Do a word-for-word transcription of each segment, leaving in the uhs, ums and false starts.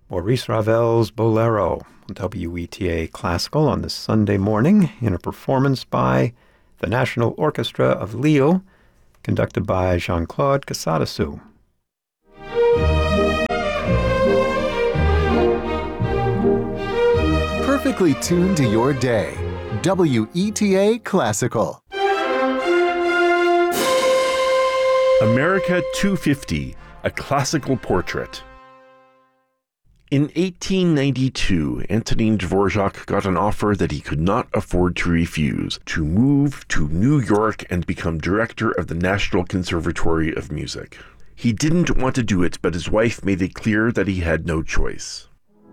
Maurice Ravel's Bolero on W E T A Classical on this Sunday morning in a performance by the National Orchestra of Lille, conducted by Jean-Claude Casadessus. Perfectly tuned to your day. W E T A Classical. America two fifty, a classical portrait. In eighteen ninety-two, Antonin Dvorak got an offer that he could not afford to refuse, to move to New York and become director of the National Conservatory of Music. He didn't want to do it, but his wife made it clear that he had no choice.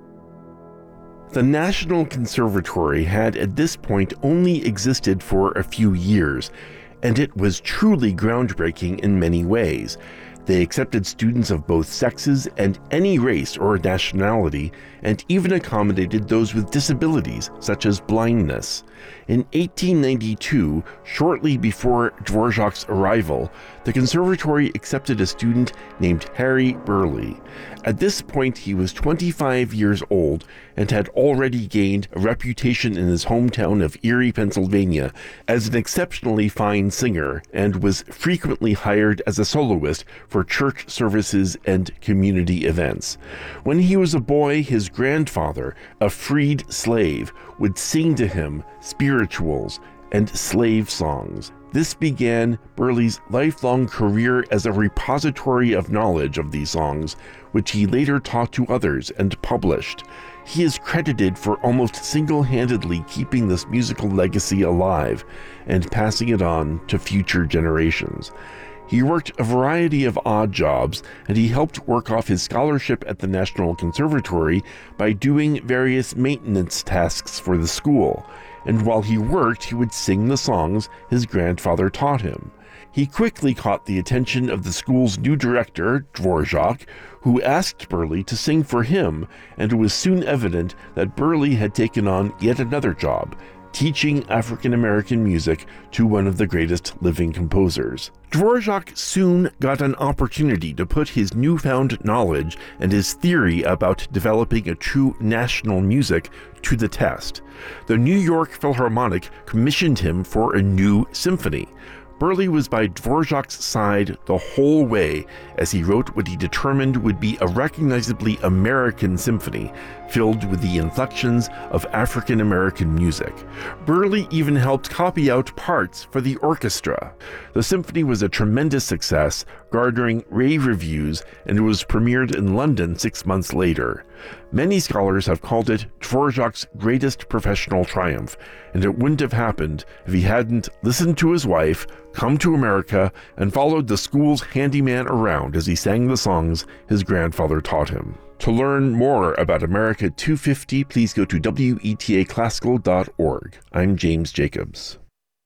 The National Conservatory had at this point only existed for a few years, and it was truly groundbreaking in many ways. They accepted students of both sexes and any race or nationality, and even accommodated those with disabilities, such as blindness. In eighteen ninety-two, shortly before Dvorak's arrival, the conservatory accepted a student named Harry Burleigh. At this point, he was twenty-five years old and had already gained a reputation in his hometown of Erie, Pennsylvania, as an exceptionally fine singer, and was frequently hired as a soloist for church services and community events. When he was a boy, his grandfather, a freed slave, would sing to him spirituals and slave songs. This began Burleigh's lifelong career as a repository of knowledge of these songs, which he later taught to others and published. He is credited for almost single-handedly keeping this musical legacy alive and passing it on to future generations. He worked a variety of odd jobs, and he helped work off his scholarship at the National Conservatory by doing various maintenance tasks for the school. And while he worked, he would sing the songs his grandfather taught him. He quickly caught the attention of the school's new director, Dvorak, who asked Burleigh to sing for him, and it was soon evident that Burleigh had taken on yet another job, teaching African-American music to one of the greatest living composers. Dvorak soon got an opportunity to put his newfound knowledge and his theory about developing a true national music to the test. The New York Philharmonic commissioned him for a new symphony. Burleigh was by Dvorak's side the whole way as he wrote what he determined would be a recognizably American symphony, filled with the inflections of African-American music. Burleigh even helped copy out parts for the orchestra. The symphony was a tremendous success, garnering rave reviews, and it was premiered in London six months later. Many scholars have called it Dvorak's greatest professional triumph, and it wouldn't have happened if he hadn't listened to his wife, come to America, and followed the school's handyman around as he sang the songs his grandfather taught him. To learn more about America two fifty, please go to W E T A classical dot org. I'm James Jacobs.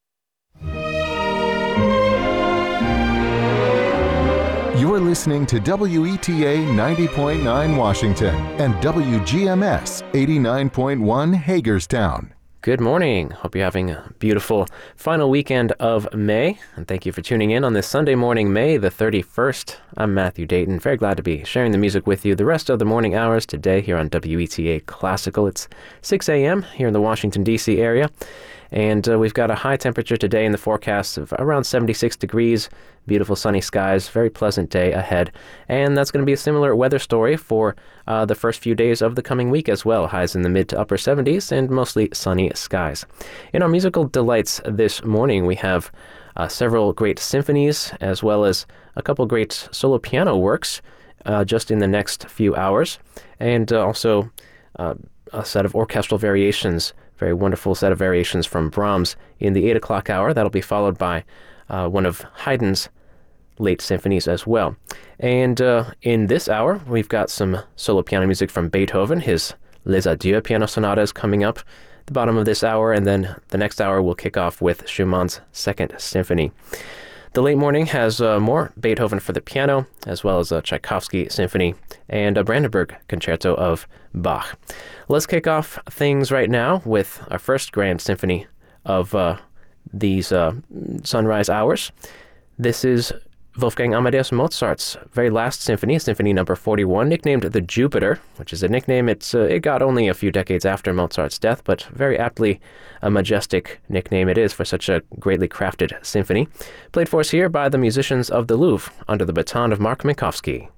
You're listening to W E T A ninety point nine Washington and W G M S eighty-nine point one Hagerstown. Good morning. Hope you're having a beautiful final weekend of May, and thank you for tuning in on this Sunday morning, May the thirty-first. I'm Matthew Dayton. Very glad to be sharing the music with you the rest of the morning hours today here on W E T A Classical. It's six a.m. here in the Washington, D C area, and uh, we've got a high temperature today in the forecast of around seventy-six degrees, beautiful sunny skies, very pleasant day ahead, and that's going to be a similar weather story for uh, the first few days of the coming week as well. Highs in the mid to upper seventies and mostly sunny skies. In our musical delights this morning, we have uh, several great symphonies as well as a couple great solo piano works uh, just in the next few hours, and uh, also uh, a set of orchestral variations, very wonderful set of variations from Brahms in the eight o'clock hour. That'll be followed by uh, one of Haydn's late symphonies as well. And uh, in this hour, we've got some solo piano music from Beethoven. His Les Adieux piano sonata is coming up at the bottom of this hour, and then the next hour will kick off with Schumann's Second Symphony. The late morning has uh, more Beethoven for the piano, as well as a Tchaikovsky symphony and a Brandenburg concerto of Bach. Let's kick off things right now with our first grand symphony of uh, these uh, sunrise hours. This is Wolfgang Amadeus Mozart's very last symphony, Symphony Number forty-one, nicknamed the Jupiter, which is a nickname it's uh, it got only a few decades after Mozart's death, but very aptly a majestic nickname it is for such a greatly crafted symphony. Played for us here by the musicians of the Louvre under the baton of Mark Minkowski.